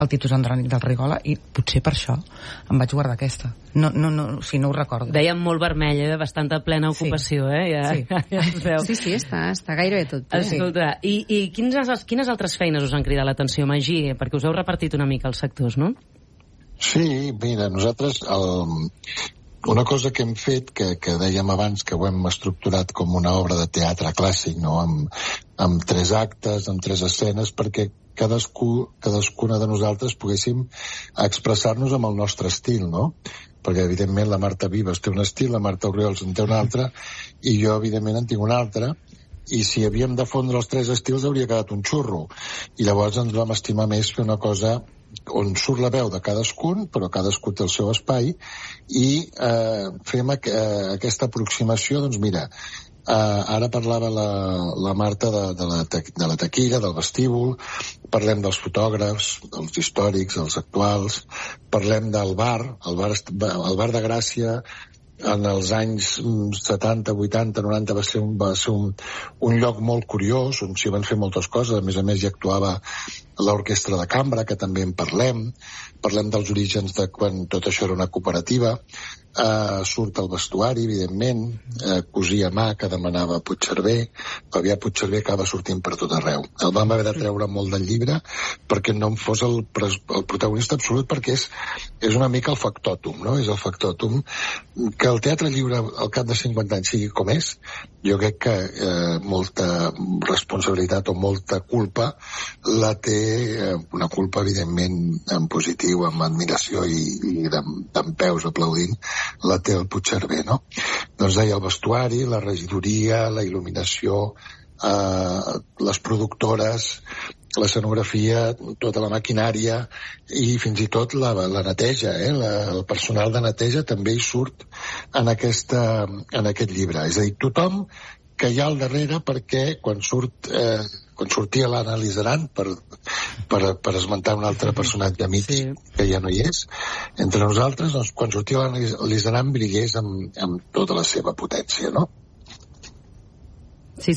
el Titus Andrònic del Rigola, i potser per això em vaig guardar aquesta. No ho recordo. Dèiem molt vermella, bastanta plena ocupació, Sí. Ja es veu. Sí, està gairebé tot. Escolta, i quines altres feines us han cridat l'atenció, Magí? Perquè us heu repartit una mica els sectors, no? Sí, mira, nosaltres una cosa que hem fet, que dèiem abans, que ho hem estructurat com una obra de teatre clàssic, no? Amb 3 actes, amb 3 escenes, perquè cadascuna de nosaltres poguéssim expressar-nos amb el nostre estil, no? Perquè, evidentment, la Marta Vives té un estil, la Marta Oriols en té un altre, i jo, evidentment, en tinc un altre, i si havíem de fondre els 3 estils hauria quedat un xurro. I llavors ens vam estimar més fer una cosa on surt la veu de cadascun, però cadascú té el seu espai, i fem aquesta aproximació. Doncs mira, ara parlava la Marta de la taquilla, del vestíbul, parlem dels fotògrafs, dels històrics, dels actuals, parlem del bar, el bar de Gràcia en els anys 70, 80, 90 va ser un lloc molt curiós, on s'hi van fer moltes coses. A més hi actuava l'orquestra de cambra, que també en parlem dels orígens de quan tot això era una cooperativa. Surt el vestuari, evidentment, cosir a mà, que demanava Puigcerver. Fabià Puigcerver acaba sortint per tot arreu. El vam haver de treure molt del llibre perquè no en fos el protagonista absolut, perquè és una mica el factòtum, no? És el factòtum. Que el teatre lliure al cap de 50 anys sigui com és, jo crec que molta responsabilitat o molta culpa la té, una culpa evidentment en positiu, amb admiració i d'empeus aplaudint, la té el Puigcerver, no? Doncs deia el vestuari, la regidoria, la il·luminació, les productores, l'escenografia, tota la maquinària i fins i tot la neteja, el personal de neteja també hi surt en aquest llibre. És a dir, tothom que hi ha al darrere, perquè quan sortia l'Anna Lizaran, per esmentar un altre personatge mític, que ja no hi és, entre nosaltres, doncs, quan sortia l'Anna Lizaran brillés amb tota la seva potència, no? Sí.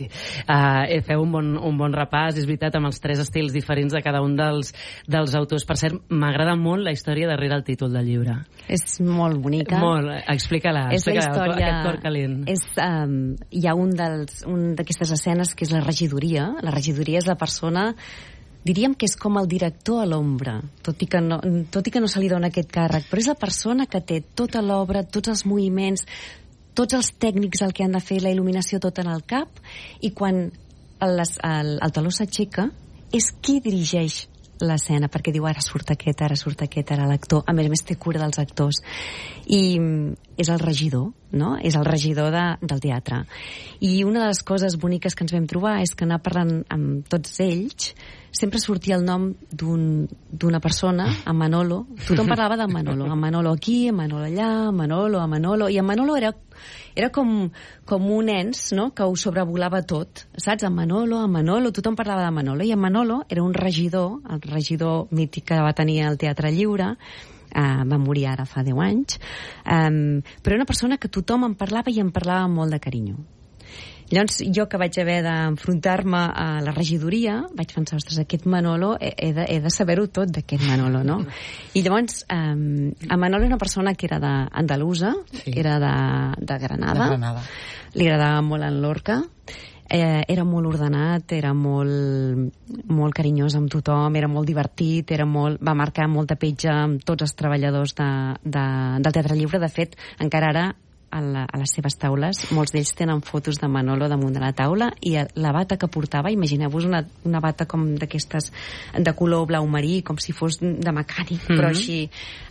Feu un bon repàs, és veritat, amb els 3 estils diferents de cada un dels autors. Per cert, m'agrada molt la història darrere el títol del llibre. És molt bonica. Molt. Explica-la, aquest cor calent. Hi ha un d'aquestes escenes que és la regidoria. La regidoria és la persona, diríem que és com el director a l'ombra, tot i que no se li dona aquest càrrec, però és la persona que té tota l'obra, tots els moviments, tots els tècnics el que han de fer, la il·luminació tot en el cap, i quan el teló s'aixeca és qui dirigeix l'escena, perquè diu ara surt aquest, ara l'actor. A més té cura dels actors, i és el regidor, no? És el regidor del teatre. I una de les coses boniques que ens vam trobar és que anar parlant amb tots ells sempre sortia el nom d'una persona, a Manolo. Tothom parlava de Manolo. A Manolo aquí, a Manolo allà, a Manolo. I a Manolo era com un ens, no?, que ho sobrevolava tot, saps? A Manolo, tothom parlava de Manolo. I a Manolo era un regidor, el regidor mític que va tenir el Teatre Lliure, va morir ara fa 10 anys, però era una persona que tothom en parlava, i en parlava molt de carinyo. Llavors, jo que vaig haver d'enfrontar-me a la regidoria, vaig pensar, ostres, aquest Manolo, he de saber-ho tot d'aquest Manolo, no? I llavors, a Manolo era una persona que era d'andalusa, era de Granada. Li agradava molt en Lorca, era molt ordenat, era molt carinyós amb tothom, era molt divertit, va marcar molta petja amb tots els treballadors del Teatre Lliure. De fet, encara ara, a les seves taules, molts d'ells tenen fotos de Manolo damunt de la taula, i la bata que portava, imagineu-vos una bata com d'aquestes de color blau marí, com si fos de mecànic, però així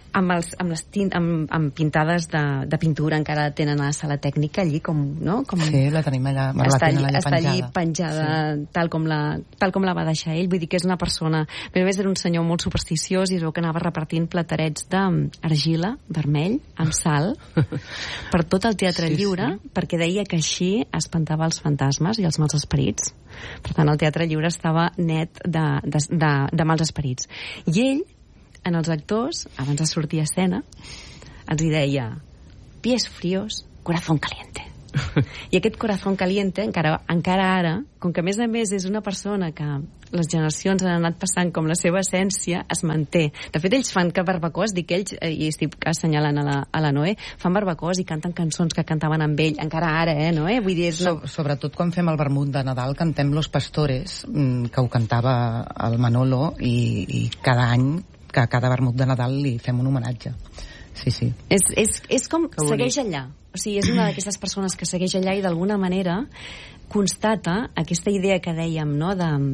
amb pintades de pintura. Encara tenen a la sala tècnica allí, no? Sí, la tenim allà, està allí penjada, sí. tal com la va deixar ell. Vull dir que és una persona, a més era un senyor molt supersticiós, i es veu que anava repartint platerets d'argila vermell amb sal per tot el Teatre Lliure, perquè deia que així espantava els fantasmes i els mals esperits. Per tant, el Teatre Lliure estava net de mals esperits. I ell, en els actors, abans de sortir a escena, els hi deia: pies fríos, corazón caliente. I aquest corazón caliente, encara ara, com que a més és una persona que les generacions han anat passant com la seva essència, es manté. De fet, ells fan barbacoes, dic ells, i estic assenyalant a la Noé, fan barbacoes i canten cançons que cantaven amb ell, encara ara, Noé? Vull dir, sobretot quan fem el vermut de Nadal cantem Los Pastores, que ho cantava el Manolo, i cada any, que a cada vermut de Nadal li fem un homenatge. Sí. És com segueix allà. O sigui, és una d'aquestes persones que segueix allà i d'alguna manera constata aquesta idea que dèiem, no?,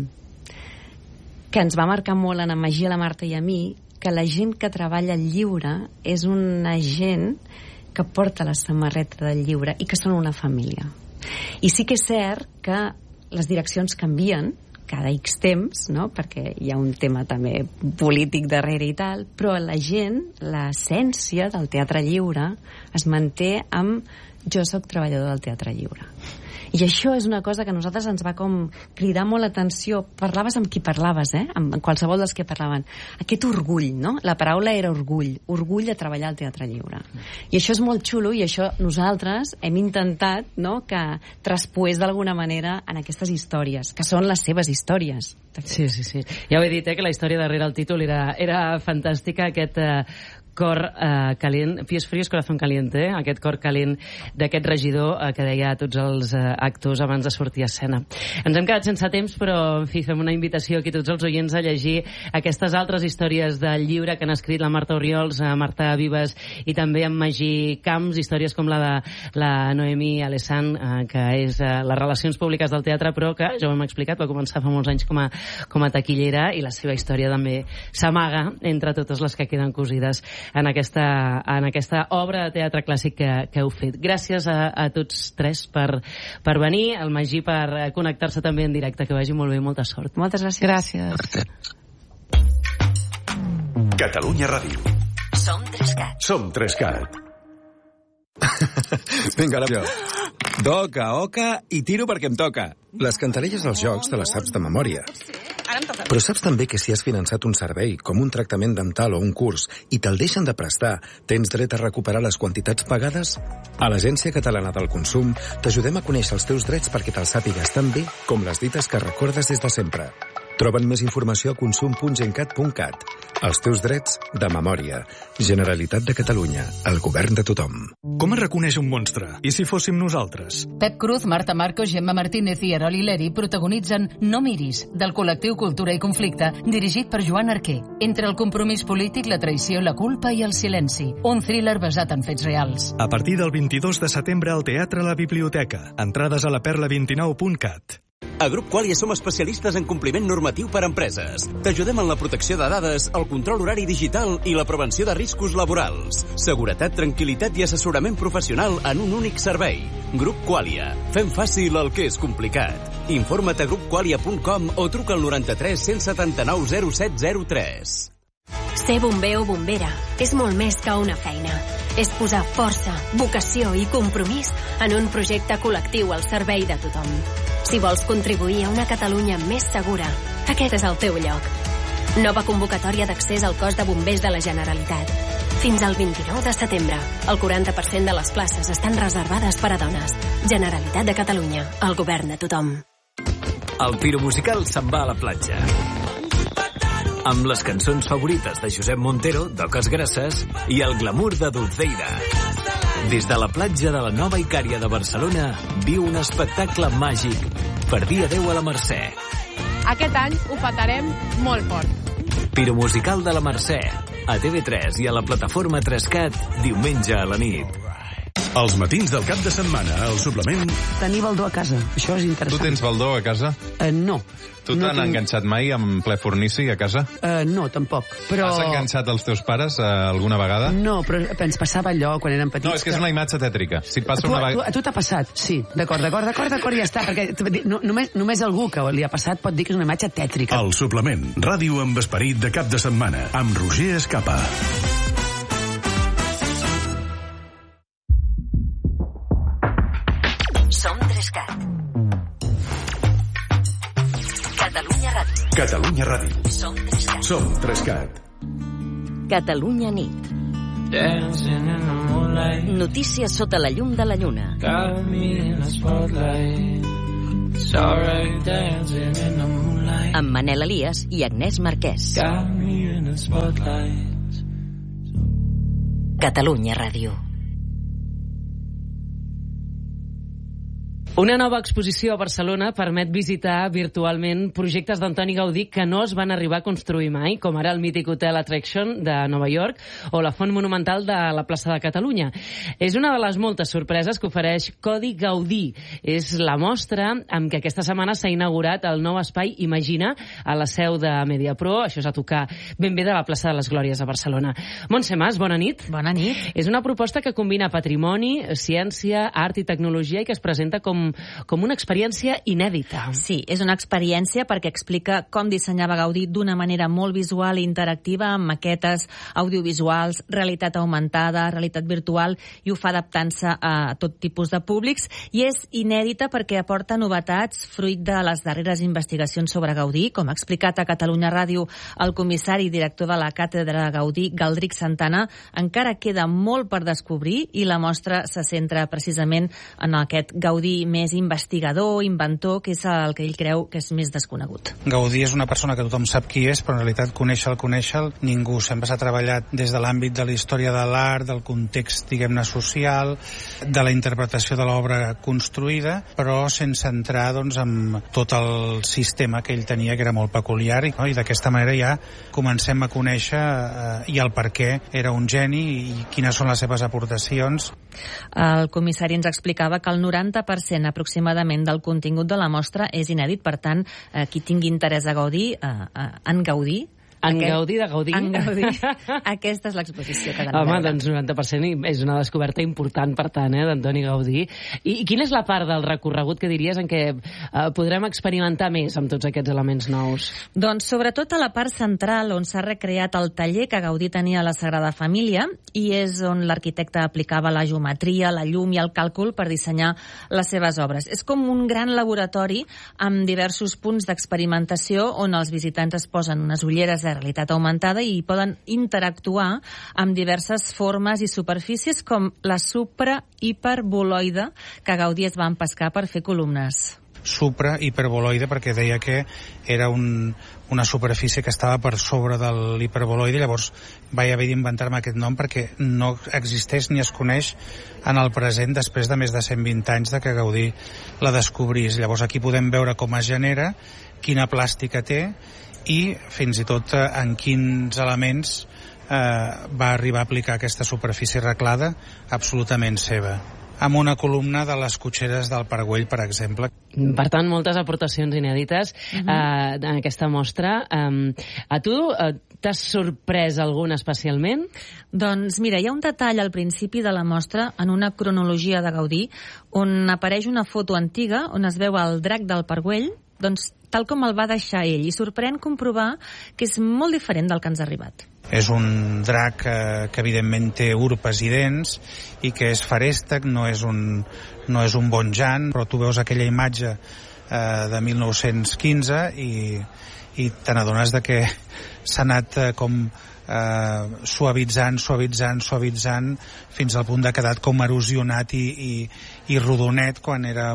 que ens va marcar molt en Magí, la Marta i a mi, que la gent que treballa al lliure és una gent que porta la samarreta del lliure i que són una família. I sí que és cert que les direccions canvien cada X temps, no?, perquè hi ha un tema també polític darrere i tal, però la gent, l'essència del teatre lliure es manté amb jo sóc treballador del teatre lliure. I això és una cosa que a nosaltres ens va com cridar molt l'atenció. Parlaves amb qui parlaves, amb qualsevol dels que parlaven. Aquest orgull, no? La paraula era orgull de treballar al teatre lliure. I això és molt xulo i això nosaltres hem intentat, no?, que traspoés d'alguna manera en aquestes històries, que són les seves històries. Sí. Ja ho he dit, que la història darrere el títol era fantàstica, aquest cor calent, pies fríos, corazón caliente, aquest cor calent d'aquest regidor que deia a tots els actors abans de sortir a escena. Ens hem quedat sense temps, però en fi, fem una invitació aquí a tots els oients a llegir aquestes altres històries del llibre que han escrit la Marta Oriols, Marta Vives i també en Magí Camps, històries com la de la Noemí Alessand, que és les relacions públiques del teatre, però que, ja ho hem explicat, va començar fa molts anys com a taquillera i la seva història també s'amaga entre totes les que queden cosides en aquesta obra de teatre clàssic que heu fet. Gràcies a tots tres per venir, al Magí per connectar-se també en directe, que vagi molt bé, molta sort. Moltes gràcies. Gràcies. Catalunya Ràdio. Som 3CAT. Vinga, ara jo. Doca, oca i tiro perquè em toca. Les cantarelles dels jocs te les saps de memòria. Però saps també que si has finançat un servei, com un tractament dental o un curs, i te'l deixen de prestar, tens dret a recuperar les quantitats pagades? A l'Agència Catalana del Consum t'ajudem a conèixer els teus drets perquè te'ls sàpigues tan bé com les dites que recordes des de sempre. Troben més informació a consum.gencat.cat. Els teus drets de memòria. Generalitat de Catalunya. El govern de tothom. Com es reconeix un monstre? I si fóssim nosaltres? Pep Cruz, Marta Marcos, Gemma Martínez i Erol Ileri protagonitzen No miris, del col·lectiu Cultura i Conflicte, dirigit per Joan Arquer. Entre el compromís polític, la traïció, la culpa i el silenci. Un thriller basat en fets reals. A partir del 22 de setembre al Teatre La Biblioteca. Entrades a laperla29.cat. A Grup Qualia som especialistes en compliment normatiu per a empreses. T'ajudem en la protecció de dades, el control horari digital i la prevenció de riscos laborals. Seguretat, tranquil·litat i assessorament professional en un únic servei. Grup Qualia. Fem fàcil el que és complicat. Informa't a grupqualia.com o truca al 93 179 0703. Ser bomber o bombera és molt més que una feina. És posar força, vocació i compromís en un projecte col·lectiu al servei de tothom. Si vols contribuir a una Catalunya més segura, aquest és el teu lloc. Nova convocatòria d'accés al cos de bombers de la Generalitat. Fins al 29 de setembre, el 40% de les places estan reservades per a dones. Generalitat de Catalunya, el govern de tothom. El Piro Musical se'n va a la platja. Amb les cançons favorites de Josep Montero, d'Oques Grasses, i el glamour de Dulceida. Des de la platja de la Nova Icària de Barcelona, viu un espectacle màgic per dia 10 a la Mercè. Aquest any ho petarem molt fort. Piro Musical de la Mercè, a TV3 i a la plataforma 3CAT, diumenge a la nit. Els matins del cap de setmana, al suplement... Tenir baldó a casa, això és interessant. Tu tens baldó a casa? No. Tu t'han enganxat mai amb ple fornici a casa? No, tampoc. Però... Has enganxat els teus pares alguna vegada? No, però ens passava allò quan érem petits... No, és que és una imatge tètrica. Si passa a tu t'ha passat, sí. D'acord, ja està. Perquè només algú que li ha passat pot dir que és una imatge tètrica. El suplement, ràdio amb esperit de cap de setmana, amb Roger Escapa. Som 3CAT. Catalunya Ràdio. Catalunya Ràdio. Som 3CAT. Som 3CAT. Catalunya Nit. Notícies sota la llum de la lluna. Amb Manel Elias i Agnès Marquès. Catalunya Ràdio. Una nova exposició a Barcelona permet visitar virtualment projectes d'Antoni Gaudí que no es van arribar a construir mai, com ara el mític Hotel Attraction de Nova York o la Font Monumental de la plaça de Catalunya. És una de les moltes sorpreses que ofereix Codi Gaudí. És la mostra amb què aquesta setmana s'ha inaugurat el nou espai Imagina a la seu de Mediapro. Això és a tocar ben bé de la plaça de les Glòries a Barcelona. Montse Mas, bona nit. Bona nit. És una proposta que combina patrimoni, ciència, art i tecnologia i que es presenta com una experiència inèdita. Sí, és una experiència perquè explica com dissenyava Gaudí d'una manera molt visual i interactiva, amb maquetes audiovisuals, realitat augmentada, realitat virtual, i ho fa adaptant-se a tot tipus de públics, i és inèdita perquè aporta novetats fruit de les darreres investigacions sobre Gaudí. Com ha explicat a Catalunya Ràdio el comissari i director de la Càtedra Gaudí, Galdric Santana, encara queda molt per descobrir i la mostra se centra precisament en aquest Gaudí més investigador, inventor, que és el que ell creu que és més desconegut. Gaudí és una persona que tothom sap qui és, però en realitat conèixer-lo ningú. Sempre s'ha treballat des de l'àmbit de la història de l'art, del context, diguem-ne, social, de la interpretació de l'obra construïda, però sense entrar en tot el sistema que ell tenia, que era molt peculiar, i d'aquesta manera ja comencem a conèixer i el per què era un geni i quines són les seves aportacions. El comissari ens explicava que el 90% aproximadament del contingut de la mostra és inèdit, per tant, qui tingui interès a gaudir, en gaudir. Gaudir de Gaudí. En Gaudí. Aquesta és l'exposició que Home, doncs 90% és una descoberta important, per tant, d'Antoni Gaudí. I quina és la part del recorregut que diries en què podrem experimentar més amb tots aquests elements nous? Doncs sobretot a la part central, on s'ha recreat el taller que Gaudí tenia a la Sagrada Família, i és on l'arquitecte aplicava la geometria, la llum i el càlcul per dissenyar les seves obres. És com un gran laboratori amb diversos punts d'experimentació on els visitants es posen unes ulleres de realitat augmentada i poden interactuar amb diverses formes i superfícies, com la supra-hiperboloide que Gaudí es va empescar per fer columnes. Supra-hiperboloide perquè deia que era una superfície que estava per sobre de l'hiperboloide, llavors vaig haver d'inventar-me aquest nom perquè no existeix ni es coneix en el present després de més de 120 anys de que Gaudí la descobrís. Llavors aquí podem veure com es genera, quina plàstica té i fins i tot en quins elements va arribar a aplicar aquesta superfície reclada absolutament seva, amb una columna de les cotxeres del Paragüell, per exemple. Per tant, moltes aportacions inèdites en aquesta mostra. A tu t'has sorprès algun especialment? Doncs mira, hi ha un detall al principi de la mostra, en una cronologia de Gaudí, on apareix una foto antiga on es veu el drac del Paragüell, doncs tal com el va deixar ell, i sorprèn comprovar que és molt diferent del que ens ha arribat. És un drac que evidentment té urpes i dents i que és ferèstec, no és un bon jan, però tu veus aquella imatge de 1915 i te n'adones de que s'ha anat com suavitzant fins al punt de quedar com erosionat i rodonet quan era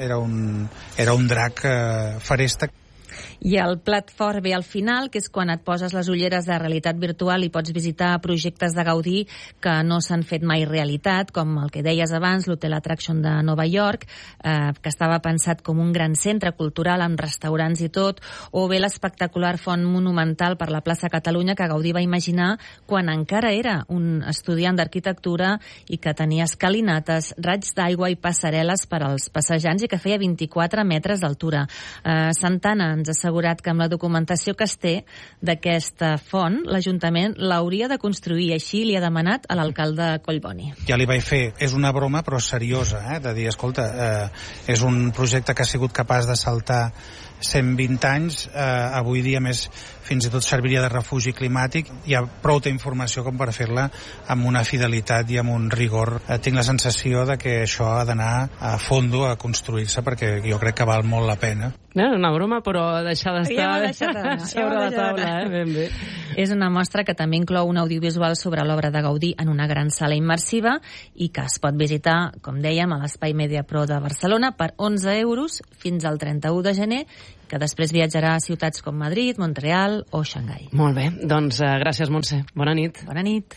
un drac ferèstec. I el plat fort ve al final, que és quan et poses les ulleres de realitat virtual i pots visitar projectes de Gaudí que no s'han fet mai realitat, com el que deies abans, l'Hotel Attraction de Nova York, que estava pensat com un gran centre cultural amb restaurants i tot, o bé l'espectacular font monumental per la plaça Catalunya que Gaudí va imaginar quan encara era un estudiant d'arquitectura i que tenia escalinates, raigs d'aigua i passarel·les per als passejants i que feia 24 metres d'altura. Santana ens ha assegurat que amb la documentació que es té d'aquesta font, l'Ajuntament l'hauria de construir, i així li ha demanat a l'alcalde Collboni. Ja li vaig fer, és una broma però seriosa, de dir, escolta, és un projecte que ha sigut capaç de saltar 120 anys, avui dia més fins i tot serviria de refugi climàtic. Hi ha prou informació com per fer-la amb una fidelitat i amb un rigor. Tinc la sensació de que això ha d'anar a fondo a construir-se perquè jo crec que val molt la pena. Una broma, però deixar d'estar sobre la taula, ben bé. És una mostra que també inclou un audiovisual sobre l'obra de Gaudí en una gran sala immersiva i que es pot visitar, com dèiem, a l'Espai Media Pro de Barcelona per 11 euros fins al 31 de gener, que després viatjarà a ciutats com Madrid, Montreal o Xangai. Molt bé, doncs gràcies, Montse. Bona nit. Bona nit.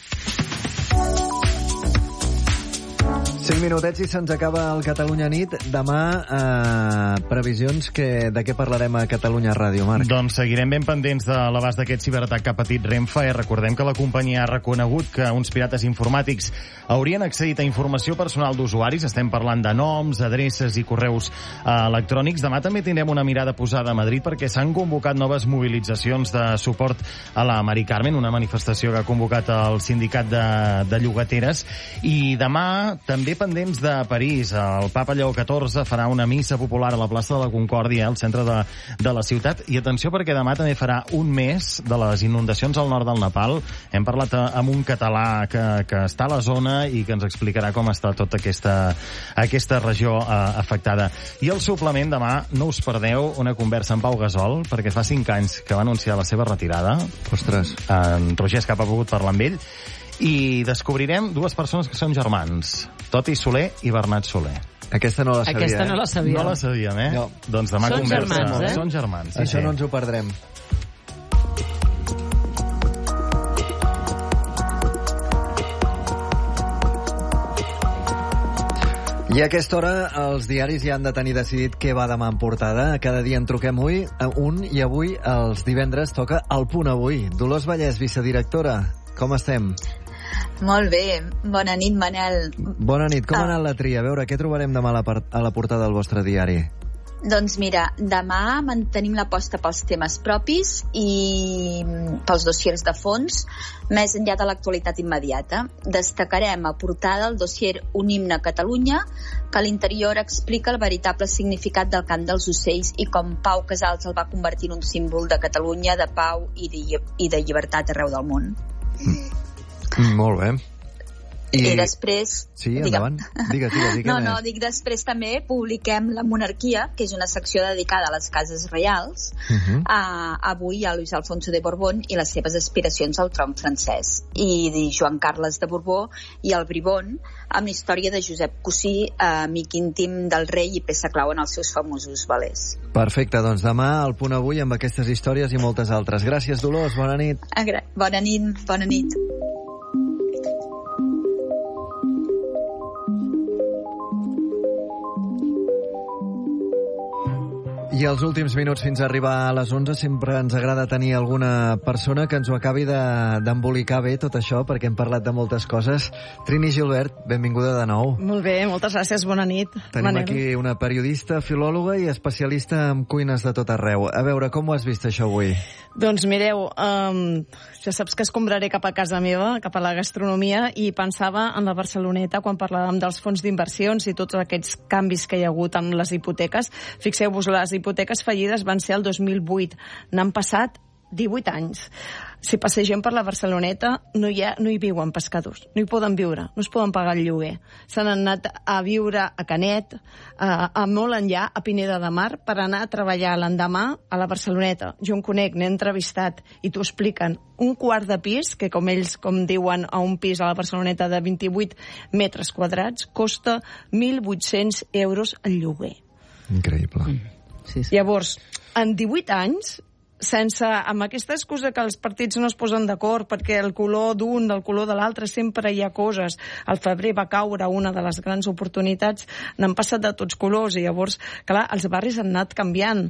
5 minutets i se'ns acaba el Catalunya Nit. Demà, previsions de què parlarem a Catalunya Ràdio, Marc? Doncs seguirem ben pendents de l'abast d'aquest ciberatac que ha patit Renfe. Recordem que la companyia ha reconegut que uns pirates informàtics haurien accedit a informació personal d'usuaris. Estem parlant de noms, adreces i correus electrònics. Demà també tindrem una mirada posada a Madrid perquè s'han convocat noves mobilitzacions de suport a la Mari Carmen, una manifestació que ha convocat el sindicat de llogateres. I demà també pendents de París. El papa Lleó XIV farà una missa popular a la plaça de la Concòrdia, al centre de la ciutat. I atenció, perquè demà també farà un mes de les inundacions al nord del Nepal. Hem parlat amb un català que està a la zona i que ens explicarà com està tota aquesta regió afectada. I el suplement demà, no us perdeu una conversa amb Pau Gasol, perquè fa 5 anys que va anunciar la seva retirada. Ostres. En Roger Escapa ha pogut parlar amb ell. I descobrirem 2 persones que són germans, Toti Soler i Bernat Soler. Aquesta no la sabia. Aquesta no la sabíem. No la sabíem, eh? No. Doncs demà són conversa. Germans, Són germans. Sí, això no ens ho perdrem. I a aquesta hora els diaris ja han de tenir decidit què va demà en portada. Cada dia en truquem un i avui, els divendres, toca el Punt Avui. Dolors Vallès, vicedirectora, com estem? Molt bé. Bona nit, Manel. Bona nit. Com ha anat la tria? A veure, què trobarem demà a la portada del vostre diari? Doncs mira, demà mantenim l'aposta pels temes propis i pels dossiers de fons, més enllà de l'actualitat immediata. Destacarem a portada el dossier Un himne a Catalunya, que a l'interior explica el veritable significat del cant dels ocells i com Pau Casals el va convertir en un símbol de Catalunya, de pau i de llibertat arreu del món. Molt bé. I després... Sí, endavant. Digues. No, dic després també publiquem La Monarquia, que és una secció dedicada a les cases reials, avui a Luis Alfonso de Borbón i les seves aspiracions al tron francès, i Joan Carles de Borbó i el Bribón, amb la història de Josep Cosí, amic íntim del rei i peça clau en els seus famosos velers. Perfecte, doncs demà al Punt Avui amb aquestes històries i moltes altres. Gràcies, Dolors, bona nit. Bona nit. I els últims minuts fins a arribar a les 11 sempre ens agrada tenir alguna persona que ens ho acabi d'embolicar bé tot això, perquè hem parlat de moltes coses. Trini Gilbert, benvinguda de nou. Molt bé, moltes gràcies, bona nit. Tenim Manel. aquí una periodista, filòloga i especialista en cuines de tot arreu. A veure, com ho has vist això avui? Doncs mireu, ja saps que escombraré cap a casa meva, cap a la gastronomia, i pensava en la Barceloneta quan parlàvem dels fons d'inversions i tots aquests canvis que hi ha hagut amb les hipoteques. Fixeu-vos, les hipoteques fallides van ser el 2008. N'han passat 18 anys. Si passegem per la Barceloneta, no hi viuen pescadors, no hi poden viure, no es poden pagar el lloguer. S'han anat a viure a Canet, a molt enllà, a Pineda de Mar, per anar a treballar l'endemà a la Barceloneta. Jo en conec, n'he entrevistat, i t'ho expliquen. Un quart de pis, que com ells com diuen a un pis a la Barceloneta de 28 metres quadrats, costa 1.800 euros el lloguer. Increïble. Sí. Llavors, en 18 anys, amb aquesta excusa que els partits no es posen d'acord perquè el color d'un del color de l'altre sempre hi ha coses. Al febrer va caure una de les grans oportunitats, n'han passat de tots colors, i llavors, clar, els barris han anat canviant,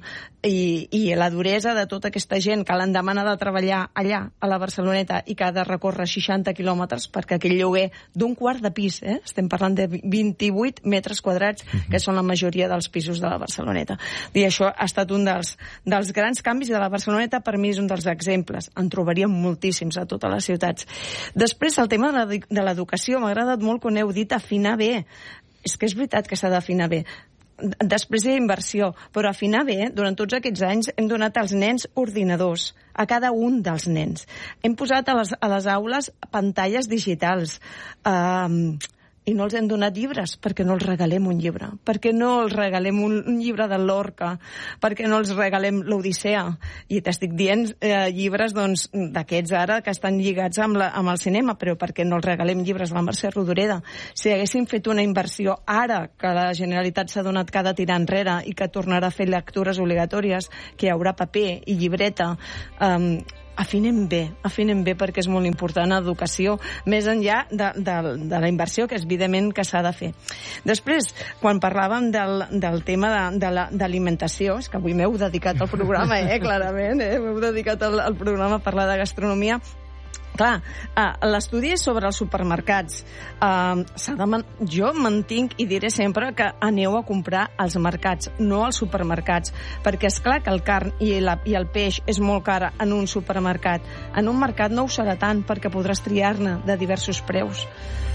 i la duresa de tota aquesta gent que l'endemà ha de treballar allà, a la Barceloneta, i que ha de recórrer 60 quilòmetres perquè aquell lloguer d'un quart de pis, estem parlant de 28 metres quadrats, que són la majoria dels pisos de la Barceloneta. I això ha estat un dels grans canvis de la Barceloneta. Per mi és un dels exemples. En trobaríem moltíssims a totes les ciutats. Després, el tema de l'educació. M'ha agradat molt que heu dit afinar bé. És que és veritat que s'ha d'afinar bé. Després hi ha inversió, però afinar bé, durant tots aquests anys hem donat als nens ordinadors, a cada un dels nens. Hem posat a les aules pantalles digitals, i no els hem donat llibres, perquè no els regalem un llibre, perquè no els regalem un llibre de Lorca, perquè no els regalem l'Odissea. I t'estic dient llibres d'aquests ara que estan lligats amb el cinema, però perquè no els regalem llibres de la Mercè Rodoreda. Si haguéssim fet una inversió ara que la Generalitat s'ha donat que ha de tirar enrere i que tornarà a fer lectures obligatòries, que hi haurà paper i llibreta, afinem bé perquè és molt important l'educació, més enllà de la inversió que evidentment que s'ha de fer. Després, quan parlàvem del tema de l'alimentació, és que avui m'heu dedicat al programa, clarament, m'heu dedicat al programa a parlar de gastronomia. Clar, l'estudi és sobre els supermercats. Jo mantinc i diré sempre que aneu a comprar als mercats, no als supermercats, perquè és clar que el carn i el peix és molt car en un supermercat. En un mercat no ho serà tant, perquè podràs triar-ne de diversos preus.